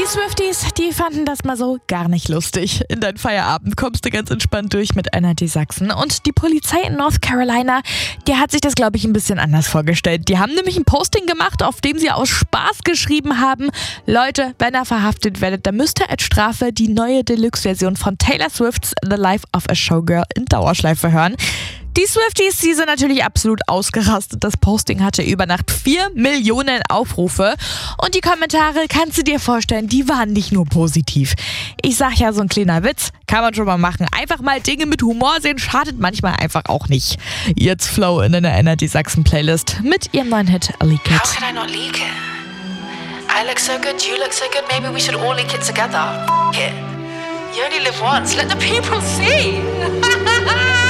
Die Swifties, die fanden das mal so gar nicht lustig. In deinen Feierabend kommst du ganz entspannt durch mit NRT Sachsen. Und die Polizei in North Carolina, die hat sich das, glaube ich, ein bisschen anders vorgestellt. Die haben nämlich ein Posting gemacht, auf dem sie aus Spaß geschrieben haben: Leute, wenn ihr verhaftet werdet, dann müsst ihr als Strafe die neue Deluxe-Version von Taylor Swifts The Life of a Showgirl in Dauerschleife hören. Die Swifties, die sind natürlich absolut ausgerastet. Das Posting hatte über Nacht 4 Millionen Aufrufe. Und die Kommentare, kannst du dir vorstellen, die waren nicht nur positiv. Ich sag ja, so ein kleiner Witz kann man schon mal machen. Einfach mal Dinge mit Humor sehen, schadet manchmal einfach auch nicht. Jetzt Flow in der NRT Sachsen Playlist mit ihrem neuen Hit Leak It. How could I not leak it? I look so good, you look so good, maybe we should all leak it together. F it. You only live once, let the people see.